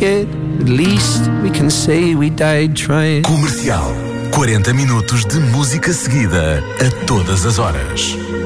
make it, at least we can say we died trying. Comercial. 40 minutos de música seguida a todas as horas.